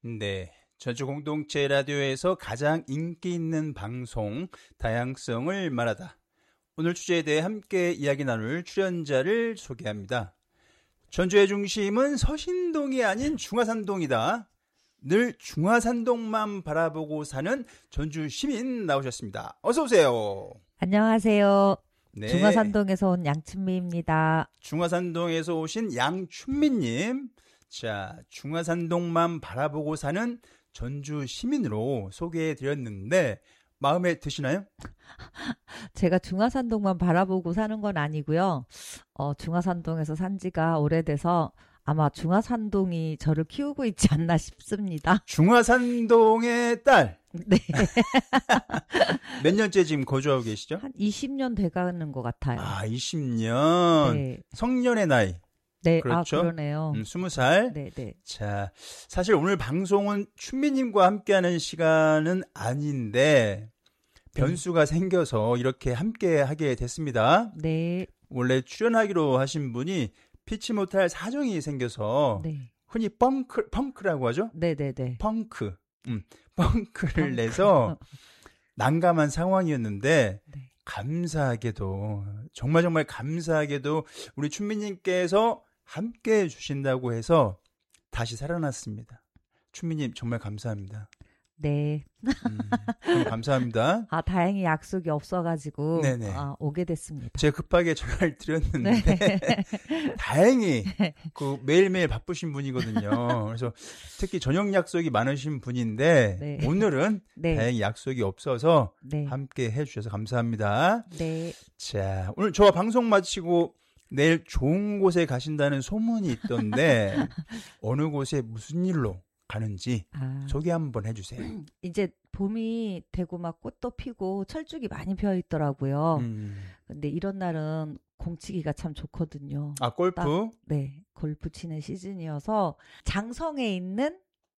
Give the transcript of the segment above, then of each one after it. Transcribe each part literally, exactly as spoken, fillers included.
네, 전주 공동체 라디오에서 가장 인기 있는 방송 다양성을 말하다. 오늘 주제에 대해 함께 이야기 나눌 출연자를 소개합니다. 전주의 중심은 서신동이 아닌 중화산동이다. 늘 중화산동만 바라보고 사는 전주 시민 나오셨습니다. 어서 오세요. 안녕하세요. 네. 중화산동에서 온 양춘미입니다. 중화산동에서 오신 양춘미님. 자, 중화산동만 바라보고 사는 전주 시민으로 소개해드렸는데 마음에 드시나요? 제가 중화산동만 바라보고 사는 건 아니고요. 어, 중화산동에서 산 지가 오래돼서 아마 중화산동이 저를 키우고 있지 않나 싶습니다. 중화산동의 딸. 네. 몇 년째 지금 거주하고 계시죠? 한 이십 년 돼가는 것 같아요. 아, 이십 년. 네. 성년의 나이. 네, 그렇죠? 아, 그러네요. 음, 스무 살. 네, 네. 자, 사실 오늘 방송은 춘미님과 함께하는 시간은 아닌데 변수가 네. 생겨서 이렇게 함께 하게 됐습니다. 네. 원래 출연하기로 하신 분이 피치 못할 사정이 생겨서 네. 흔히 펑크, 펑크라고 하죠? 네, 네, 네. 펑크. 음, 펑크를 펑크. 내서 난감한 상황이었는데 네. 감사하게도 정말 정말 감사하게도 우리 춘미님께서 함께 해주신다고 해서 다시 살아났습니다. 춘미님 정말 감사합니다. 네. 음, 정말 감사합니다. 아, 다행히 약속이 없어가지고 네네. 아, 오게 됐습니다. 제가 급하게 전화를 드렸는데 네. 다행히 그 매일매일 바쁘신 분이거든요. 그래서 특히 저녁 약속이 많으신 분인데 네. 오늘은 네. 다행히 약속이 없어서 네. 함께 해주셔서 감사합니다. 네. 자, 오늘 저와 방송 마치고 내일 좋은 곳에 가신다는 소문이 있던데 어느 곳에 무슨 일로 가는지 아. 소개 한번 해주세요. 이제 봄이 되고 막 꽃도 피고 철쭉이 많이 피어 있더라고요. 음. 근데 이런 날은 공치기가 참 좋거든요. 아, 골프? 딱, 네, 골프 치는 시즌이어서 장성에 있는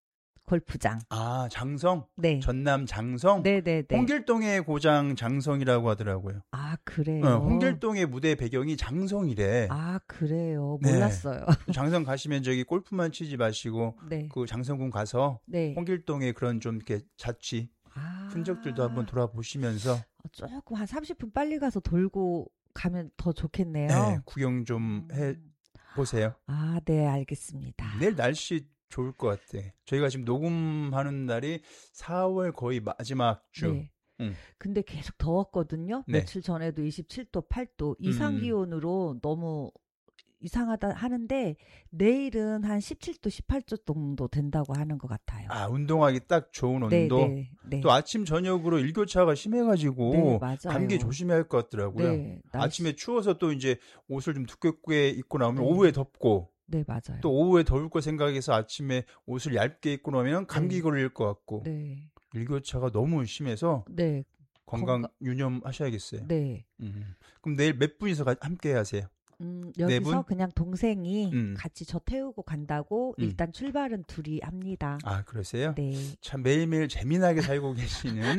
골프장. 아, 장성? 네. 전남 장성? 네네네. 홍길동의 고장 장성이라고 하더라고요. 아, 그래요? 어, 홍길동의 무대 배경이 장성이래. 아, 그래요? 네. 몰랐어요. 장성 가시면 저기 골프만 치지 마시고 네. 그 장성군 가서 네. 홍길동의 그런 좀 이렇게 자취, 아. 흔적들도 한번 돌아보시면서 어, 조금 한 삼십 분 빨리 가서 돌고 가면 더 좋겠네요. 네, 구경 좀 해 음. 보세요. 아, 네, 알겠습니다. 내일 날씨 좋을 것 같아. 저희가 지금 녹음하는 날이 사월 거의 마지막 주. 네. 응. 근데 계속 더웠거든요. 네. 며칠 전에도 이십칠 도, 팔 도 이상 기온으로 음. 너무 이상하다 하는데 내일은 한 십칠 도, 십팔 도 정도 된다고 하는 것 같아요. 아, 운동하기 딱 좋은 네, 온도. 네, 네. 또 아침 저녁으로 일교차가 심해가지고 네, 맞아요. 감기 조심해야 할 것 같더라고요. 네, 날씨... 아침에 추워서 또 이제 옷을 좀 두껍게 입고 나오면 네. 오후에 덥고. 네, 맞아요. 또 오후에 더울 거 생각해서 아침에 옷을 얇게 입고 나오면 감기 네. 걸릴 것 같고. 네. 일교차가 너무 심해서 네. 건강, 건강... 유념하셔야겠어요. 네. 음. 그럼 내일 몇 분이서 가, 함께 하세요? 음, 여기서 네 분? 그냥 동생이 음. 같이 저 태우고 간다고 음. 일단 출발은 둘이 합니다. 아, 그러세요? 네. 참 매일매일 재미나게 살고 계시는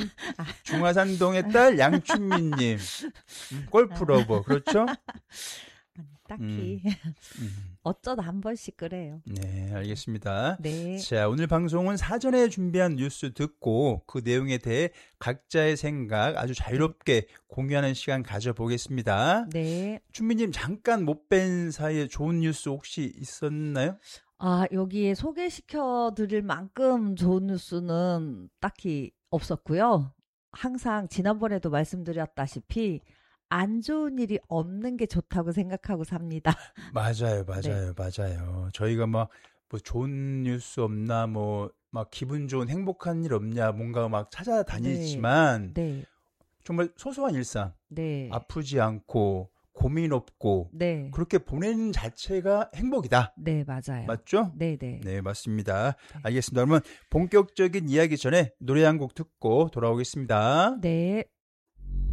중화산동의 딸 양춘미님. 음, 골프 러버, 그렇죠? 딱히 음. 음. 어쩌다 한 번씩 그래요. 네, 알겠습니다. 네. 자, 오늘 방송은 사전에 준비한 뉴스 듣고 그 내용에 대해 각자의 생각 아주 자유롭게 공유하는 시간 가져보겠습니다. 네. 춘미님 잠깐 못 뵌 사이에 좋은 뉴스 혹시 있었나요? 아, 여기에 소개시켜 드릴 만큼 좋은 뉴스는 딱히 없었고요. 항상 지난번에도 말씀드렸다시피 안 좋은 일이 없는 게 좋다고 생각하고 삽니다. 맞아요, 맞아요, 네. 맞아요. 저희가 막 뭐 좋은 뉴스 없나, 뭐 막 기분 좋은 행복한 일 없냐, 뭔가 막 찾아다니지만 네. 네. 정말 소소한 일상, 네. 아프지 않고 고민 없고 네. 그렇게 보내는 자체가 행복이다. 네, 맞아요. 맞죠? 네, 네. 네, 맞습니다. 네. 알겠습니다. 그러면 본격적인 이야기 전에 노래 한 곡 듣고 돌아오겠습니다. 네.